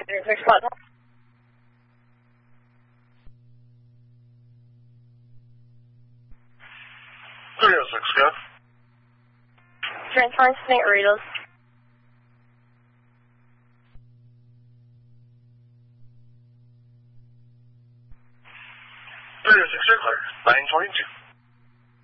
306 Plaza. 306, go. Transferring St. Rita's. 306, clear. 922.